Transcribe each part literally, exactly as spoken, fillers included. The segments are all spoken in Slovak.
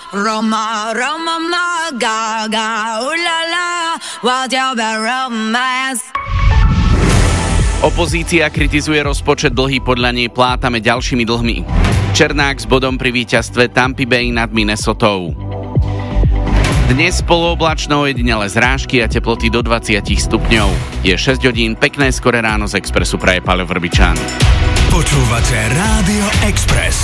Roma, Roma, ma, gaga, ooh la la, what your romance. Opozícia kritizuje rozpočet dlhý, podľa nej plátame ďalšími dlhmi. Černák s bodom pri víťazstve Tampa Bay nad Minnesotou. Dnes polooblačno, ojedinele zrážky a teploty do dvadsať stupňov. Je šesť hodín, pekné skoré ráno z Expressu praje Paľo Vrbičan. Počúvate Rádio Express.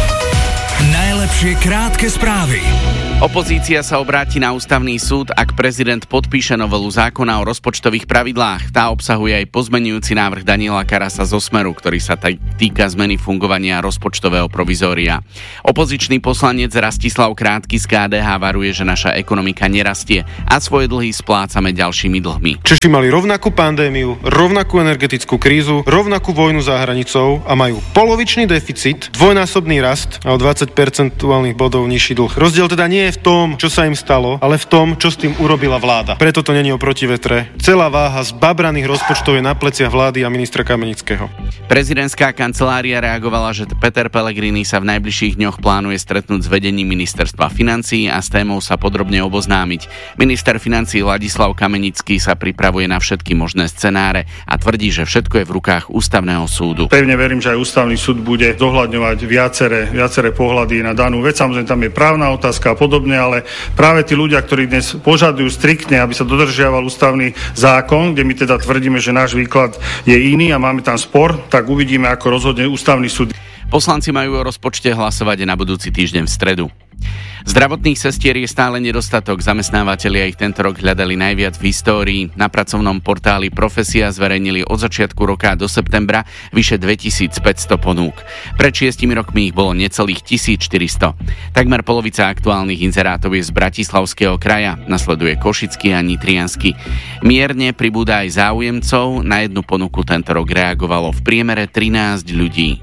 Najlepšie krátke správy. Opozícia sa obráti na ústavný súd, ak prezident podpíše novelu zákona o rozpočtových pravidlách. Tá obsahuje aj pozmenujúci návrh Daniela Karasa zo Smeru, ktorý sa týka zmeny fungovania rozpočtového provizória. Opozičný poslanec Rastislav Krátky z ká dé há varuje, že naša ekonomika nerastie a svoje dlhy splácame ďalšími dlhmi. Češi mali rovnakú pandémiu, rovnakú energetickú krízu, rovnakú vojnu za hranicou a majú polovičný deficit, dvojnásobný rast a o dvadsať percentuálnych bodov nižší dlh. Rozdiel teda nie je v tom, čo sa im stalo, ale v tom, čo s tým urobila vláda. Preto to není o protivetre. Celá váha z babraných rozpočtov je na pleciach vlády a ministra Kamenického. Prezidentská kancelária reagovala, že Peter Pellegrini sa v najbližších dňoch plánuje stretnúť s vedením ministerstva financií a s témou sa podrobne oboznámiť. Minister financií Ladislav Kamenický sa pripravuje na všetky možné scenáre a tvrdí, že všetko je v rukách ústavného súdu. Pevne verím, že aj ústavný súd bude zohľadňovať viaceré, viaceré pohľady na danú vec. Samozrejme, tam je právna otázka a podobne, ale práve tí ľudia, ktorí dnes požadujú striktne, aby sa dodržiaval ústavný zákon, kde my teda tvrdíme, že náš výklad je iný a máme tam spor, tak uvidíme, ako rozhodne ústavný súd. Poslanci majú o rozpočte hlasovať na budúci týždeň v stredu. Zdravotných sestier je stále nedostatok. Zamestnávateľia ich tento rok hľadali najviac v histórii. Na pracovnom portáli Profesia zverejnili od začiatku roka do septembra vyše dvetisícpäťsto ponúk. Pred šiestimi rokmi ich bolo necelých tisícštyristo. Takmer polovica aktuálnych inzerátov je z Bratislavského kraja, nasleduje Košický a Nitriansky. Mierne pribúda aj záujemcov, na jednu ponuku tento rok reagovalo v priemere trinásť ľudí.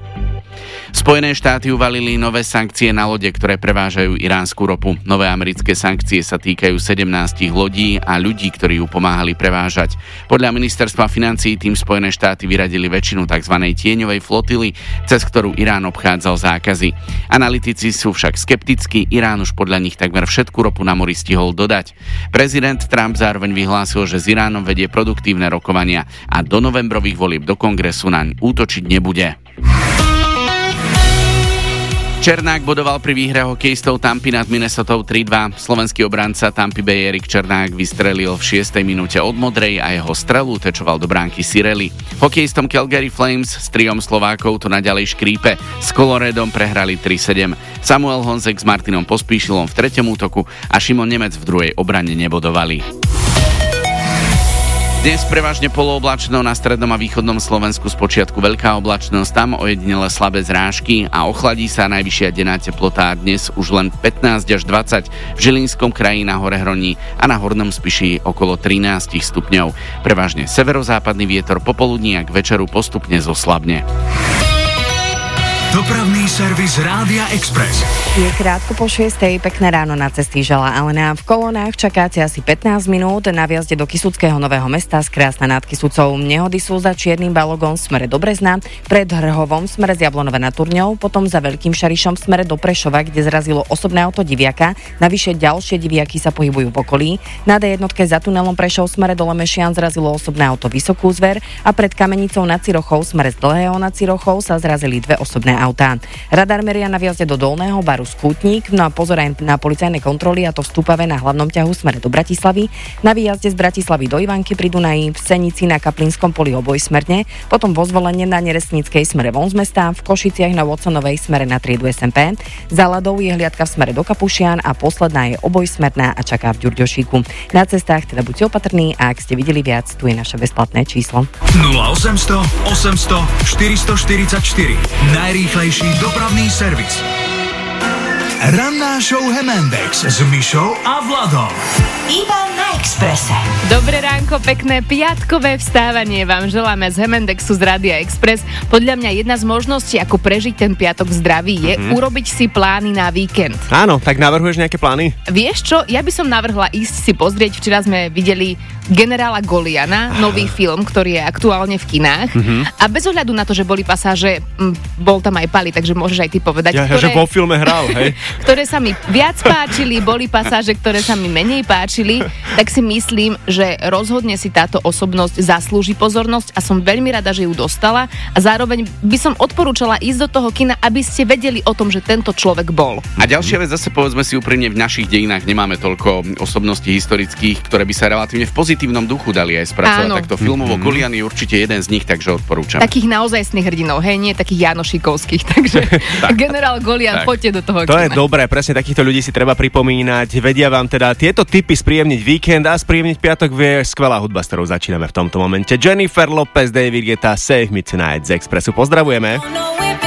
Spojené štáty uvalili nové sankcie na lode, ktoré prevážajú iránsku ropu. Nové americké sankcie sa týkajú sedemnásť lodí a ľudí, ktorí ju pomáhali prevážať. Podľa ministerstva financií tým Spojené štáty vyradili väčšinu tzv. Tieňovej flotily, cez ktorú Irán obchádzal zákazy. Analytici sú však skeptickí, Irán už podľa nich takmer všetku ropu na mori stihol dodať. Prezident Trump zároveň vyhlásil, že s Iránom vedie produktívne rokovania a do novembrových volieb do kongresu naň útočiť nebude. Černák bodoval pri výhre hokejistov Tampy nad Minnesotou tri dva. Slovenský obranca Tampy Bay Erik Černák vystrelil v šiestej minúte od modrej a jeho strelu tečoval do bránky Cirelli. Hokejistom Calgary Flames s triom Slovákov to naďalej škrípe. S Coloradom prehrali tri sedem. Samuel Honzek s Martinom Pospíšilom v treťom útoku a Šimon Nemec v druhej obrane nebodovali. Dnes prevažne polooblačno, na strednom a východnom Slovensku spočiatku veľká oblačnosť, tam ojedinele slabé zrážky a ochladí sa. Najvyššia denná teplota dnes už len pätnásť až dvadsať, v Žilinskom kraji na hore Hroní a na Hornom Spiši okolo trinásť stupňov. Prevažne severozápadný vietor, popoludní a k večeru postupne zoslabne. Dopravný servis Rádia Express. Je krátko po šiestej, pekné ráno, na cesty žala Alena. V kolónach čakáte asi pätnásť minút na vjazde do Kysuckého Nového Mesta z Krásna nad Kysucou. Nehody sú za Čiernym Balogom v smere do Brezna, pred Hrhovom v smere z Jablonova nad Turňou, potom za Veľkým Šarišom v smere do Prešova, kde zrazilo osobné auto diviaka. Navyše ďalšie diviaky sa pohybujú v okolí. Na dé jedna za tunelom Prešov v smere do Lemešian zrazilo osobné auto Vysokú Zver a pred Kamenicou nad Cirochou v smere z Dlhého nad Cirochou sa zrazili dve osobné autá. Radar meria na vjazde do Dolného Baru Skútnik, no a pozor aj na policajné kontroly, a to v Stupave na hlavnom ťahu smere do Bratislavy, na výjazde z Bratislavy do Ivanky pri Dunaji, v Senici na Kaplinskom poli obojsmerne, potom vo Zvolenie na Neresnickej smere von z mesta, v Košiciach na Watsonovej smere na triedu es em pé, za Ladou je hliadka v smere do Kapušian a posledná je obojsmerná a čaká v Ďurďošíku. Na cestách teda buďte opatrní a ak ste videli viac, tu je naše bezplatné číslo. nula osemsto osemsto štyristoštyridsaťštyri. Najrýchlejší dopravný servis. Ranná show Hemendex s Mišou a Vladom. Iba na Expresse. Dobré ránko, pekné piatkové vstávanie vám želáme z Hemendexu z Rádia Express. Podľa mňa jedna z možností, ako prežiť ten piatok zdravý, je mm-hmm. urobiť si plány na víkend. Áno, tak navrhuješ nejaké plány? Vieš čo, ja by som navrhla ísť si pozrieť, včera sme videli Generála Goliana, nový film, ktorý je aktuálne v kinách. Mm-hmm. A bez ohľadu na to, že boli pasáže, m, bol tam aj Pali, takže môžeš aj ty povedať. Ja, ktoré, že vo filme hral, hej. Ktoré sa mi viac páčili, boli pasáže, ktoré sa mi menej páčili, tak si myslím, že rozhodne si táto osobnosť zaslúži pozornosť a som veľmi rada, že ju dostala a zároveň by som odporúčala ísť do toho kina, aby ste vedeli o tom, že tento človek bol. A ďalšia vec, zase povedzme si úprimne, v našich dejinách nemáme toľko osobností historických, ktoré by sa relatívne v pozitívnom duchu dali aj spracovať. Áno. Takto filmovo mm-hmm. Golian je určite jeden z nich, takže odporúčam. Takých naozajstných hrdinov, hej, nie takých Janošikovských, takže tak, generál Golian, tak. Poďte do toho. To kina. je dobré, presne takýchto ľudí si treba pripomínať. Vedia vám teda tieto tipy spríjemniť víkend a spríjemniť piatok vie skvelá hudba, s ktorou začíname v tomto momente. Jennifer Lopez, David Guetta, Save Me Tonight z Expressu. Pozdravujeme.